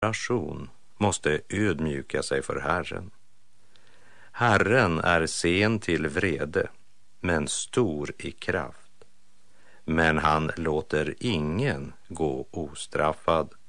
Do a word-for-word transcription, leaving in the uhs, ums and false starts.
generation måste ödmjuka sig för Herren. Herren är sen till vrede, men stor i kraft. Men han låter ingen gå ostraffad.